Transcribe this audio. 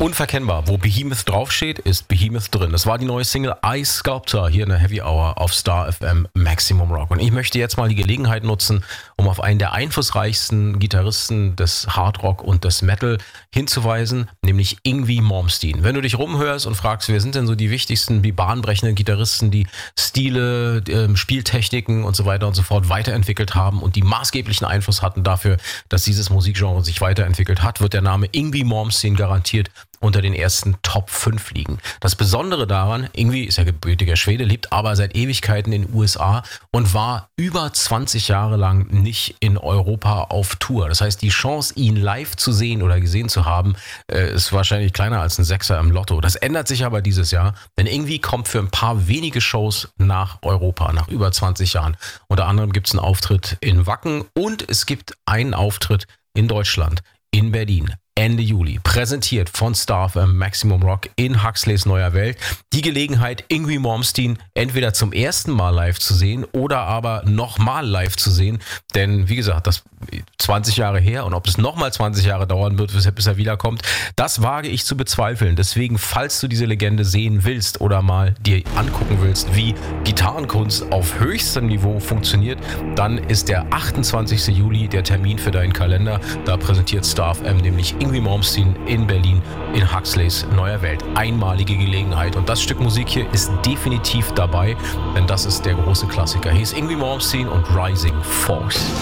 Unverkennbar. Wo Behemoth draufsteht, ist Behemoth drin. Das war die neue Single I Sculptor hier in der Heavy Hour auf Star FM Maximum Rock. Und ich möchte jetzt mal die Gelegenheit nutzen, um auf einen der einflussreichsten Gitarristen des Hard Rock und des Metal hinzuweisen, nämlich Yngwie Malmsteen. Wenn du dich rumhörst und fragst, wer sind denn so die wichtigsten, die bahnbrechenden Gitarristen, die Stile, Spieltechniken und so weiter und so fort weiterentwickelt haben und die maßgeblichen Einfluss hatten dafür, dass dieses Musikgenre sich weiterentwickelt hat, wird der Name Yngwie Malmsteen garantiert unter den ersten Top 5 liegen. Das Besondere daran, Yngwie ist ja gebürtiger Schwede, lebt aber seit Ewigkeiten in den USA und war über 20 Jahre lang nicht in Europa auf Tour. Das heißt, die Chance, ihn live zu sehen oder gesehen zu haben, ist wahrscheinlich kleiner als ein Sechser im Lotto. Das ändert sich aber dieses Jahr, denn Yngwie kommt für ein paar wenige Shows nach Europa, nach über 20 Jahren. Unter anderem gibt es einen Auftritt in Wacken und es gibt einen Auftritt in Deutschland, in Berlin. Ende Juli, präsentiert von Star FM Maximum Rock in Huxleys neuer Welt. Die Gelegenheit, Yngwie Malmsteen entweder zum ersten Mal live zu sehen oder aber nochmal live zu sehen. Denn wie gesagt, das 20 Jahre her und ob es nochmal 20 Jahre dauern wird, bis er wiederkommt, das wage ich zu bezweifeln. Deswegen, falls du diese Legende sehen willst oder mal dir angucken willst, wie Gitarrenkunst auf höchstem Niveau funktioniert, dann ist der 28. Juli der Termin für deinen Kalender. Da präsentiert Star FM nämlich Yngwie Malmsteen in Berlin in Huxleys neuer Welt. Einmalige Gelegenheit. Und das Stück Musik hier ist definitiv dabei, denn das ist der große Klassiker. Hier ist Yngwie Malmsteen und Rising Force.